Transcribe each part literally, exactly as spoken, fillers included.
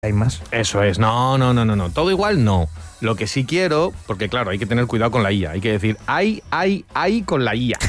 hay más. Eso es, no, no, no, no, no, todo igual no. Lo que sí quiero, porque claro, hay que tener cuidado con la I A, hay que decir, ay, ay, ay con la I A.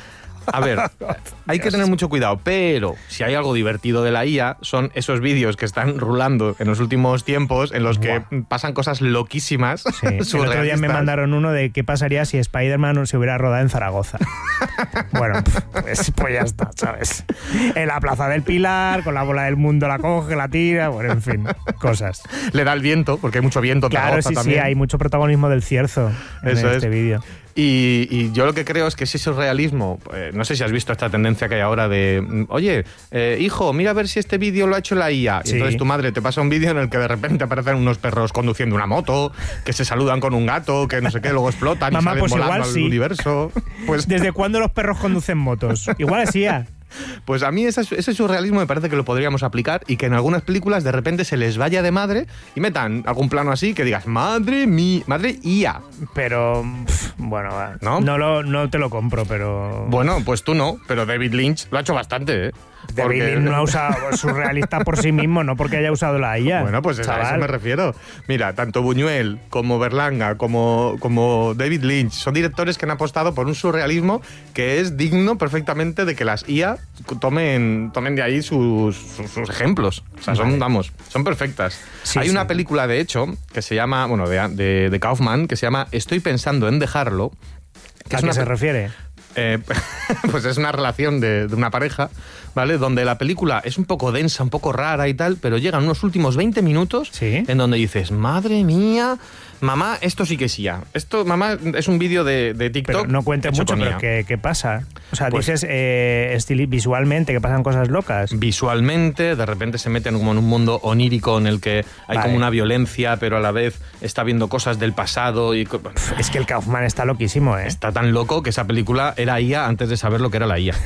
A ver, hay que tener mucho cuidado, pero si hay algo divertido de la I A, son esos vídeos que están rulando en los últimos tiempos en los que wow. pasan cosas loquísimas. Sí. El otro día me mandaron uno de qué pasaría si Spider-Man se hubiera rodado en Zaragoza. Bueno, pues, pues ya está, ¿sabes? En la Plaza del Pilar, con la bola del mundo la coge, la tira, bueno, en fin, cosas. Le da el viento, porque hay mucho viento en Claro, Zaragoza sí, también. sí, hay mucho protagonismo del cierzo en Eso este es. vídeo. Y, y yo lo que creo es que ese surrealismo, eh, no sé si has visto esta tendencia que hay ahora de, oye, eh, hijo, mira a ver si este vídeo lo ha hecho la I A. Y Sí. entonces tu madre te pasa un vídeo en el que de repente aparecen unos perros conduciendo una moto, que se saludan con un gato, que no sé qué, luego explotan Mamá, y salen pues volando igual al sí. universo. Pues, ¿Desde cuándo los perros conducen motos? Igual es I A. pues a mí ese, ese surrealismo me parece que lo podríamos aplicar y que en algunas películas de repente se les vaya de madre y metan algún plano así que digas, madre mía, madre I A. Pero, pff, bueno, va. ¿No? No, lo, no te lo compro, pero... Bueno, pues tú no, pero David Lynch lo ha hecho bastante, ¿eh? David Porque- Lynch no ha usado surrealista por sí mismo, no porque haya usado la I A. Bueno, pues a chaval. eso me refiero. Mira, tanto Buñuel como Berlanga como, como David Lynch son directores que han apostado por un surrealismo que es digno perfectamente de que las I A tomen, tomen de ahí sus, sus, sus ejemplos. O sea, son, Vale. vamos, son perfectas. Sí, Hay sí. una película, de hecho, que se llama, bueno, de, de, de Kaufman, que se llama Estoy pensando en dejarlo. Que ¿A es qué una se pe- refiere? eh, pues es una relación de, de una pareja, ¿vale? Donde la película es un poco densa, un poco rara y tal, pero llegan unos últimos veinte minutos Sí. en donde dices, madre mía, mamá, esto sí que es I A. Esto, mamá, es un vídeo de, de TikTok. Pero no cuentes hecho mucho, con I A. pero ¿qué, qué pasa? O sea, Pues- dices eh, estili- visualmente que pasan cosas locas. Visualmente, de repente se meten como en un mundo onírico en el que hay Vale. como una violencia, pero a la vez está viendo cosas del pasado y co- bueno, Es que el Kaufman está loquísimo, ¿eh? está tan loco que esa película era I A antes de saber lo que era la I A.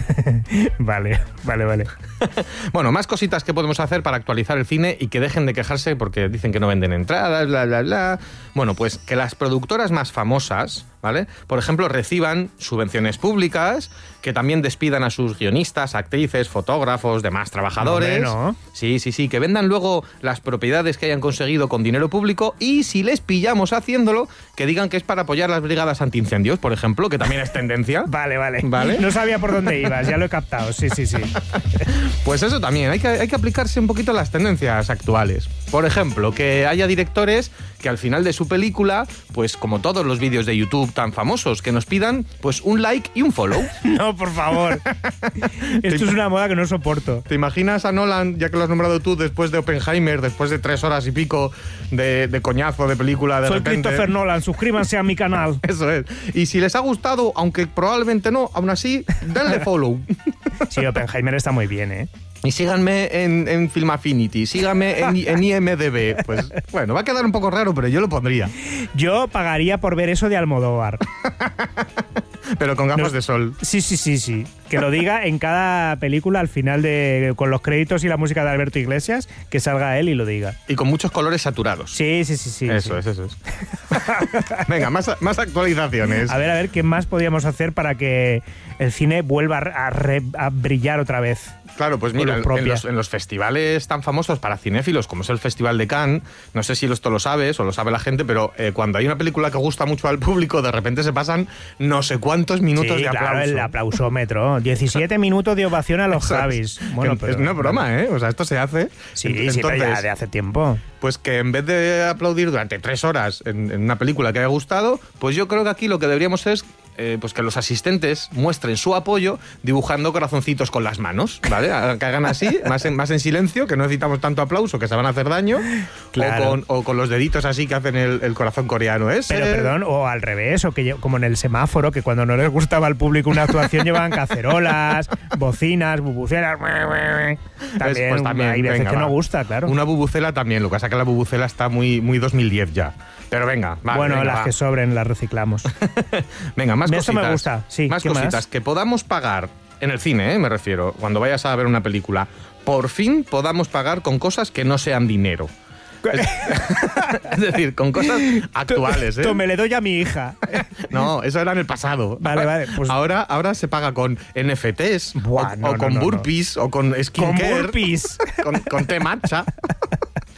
Vale, vale, vale. Bueno, más cositas que podemos hacer para actualizar el cine y que dejen de quejarse porque dicen que no venden entradas, bla, bla, bla. Bueno, pues que las productoras más famosas, ¿vale? Por ejemplo, reciban subvenciones públicas, que también despidan a sus guionistas, actrices, fotógrafos, demás trabajadores. No, hombre, ¿no? Sí, sí, sí, que vendan luego las propiedades que hayan conseguido con dinero público y si les pillamos haciéndolo, que digan que es para apoyar las brigadas antiincendios, por ejemplo, que también es tendencia. Vale, vale. Vale. No sabía por dónde ibas, ya lo he captado. Sí, sí, sí. Pues eso también, hay que, hay que aplicarse un poquito a las tendencias actuales. Por ejemplo, que haya directores que al final de su película, pues como todos los vídeos de YouTube tan famosos, que nos pidan pues un like y un follow. No, por favor. Esto es una moda que no soporto. ¿Te imaginas a Nolan, ya que lo has nombrado tú, después de Oppenheimer, después de tres horas y pico de, de coñazo de película, de Soy repente... Christopher Nolan, suscríbanse a mi canal. Eso es. Y si les ha gustado, aunque probablemente no, aún así, denle follow. Sí, Oppenheimer está muy bien, ¿eh? Y síganme en, en Film Affinity, síganme en, en I M D B. Pues bueno, va a quedar un poco raro, pero yo lo pondría. Yo pagaría por ver eso de Almodóvar. Pero con gafas Nos- de sol. Sí, sí, sí, sí. Que lo diga en cada película al final de con los créditos y la música de Alberto Iglesias, que salga él y lo diga. Y con muchos colores saturados. Sí, sí, sí, sí. Eso sí. es, eso es. Venga, más, más actualizaciones. A ver, a ver, ¿qué más podríamos hacer para que el cine vuelva a, re- a brillar otra vez? Claro, pues Con mira, luz en propia. los, en los festivales tan famosos para cinéfilos como es el Festival de Cannes, no sé si esto lo sabes o lo sabe la gente, pero eh, cuando hay una película que gusta mucho al público, de repente se pasan no sé cuántos minutos Sí, de claro, aplauso. el aplausómetro. diecisiete minutos de ovación a los Eso es. Javis. Bueno, Que pero... es una broma, ¿eh? O sea, esto se hace. Sí, Entonces, sí, pero ya de hace tiempo. pues que en vez de aplaudir durante tres horas en, en una película que haya gustado, pues yo creo que aquí lo que deberíamos es eh, pues que los asistentes muestren su apoyo dibujando corazoncitos con las manos, ¿vale? Que hagan así, más en, más en silencio, que no necesitamos tanto aplauso, que se van a hacer daño, Claro. o, con, o con los deditos así que hacen el, el corazón coreano ese. Pero perdón, o al revés, o que lle- como en el semáforo, que cuando no les gustaba al público una actuación llevaban cacerolas, bocinas, bubucelas. También, Pues también, hay veces venga, que va. no gusta, claro. Una bubucela también, lo que pasa es que la bubucela está muy, muy dos mil diez ya. Pero venga, vale, bueno, venga, las va. que sobren las reciclamos. Venga, más Esto cositas. me gusta, sí, Más ¿qué cositas más? que podamos pagar en el cine, ¿eh? Me refiero, cuando vayas a ver una película, por fin podamos pagar con cosas que no sean dinero. Es, es decir, con cosas actuales, ¿eh? Esto me le doy a mi hija. No, eso era en el pasado. Vale, vale, pues- ahora, ahora se paga con N F Ts Buah, o, no, o no, con no, no. burpees o con Con skincare. burpees. Con, con té matcha.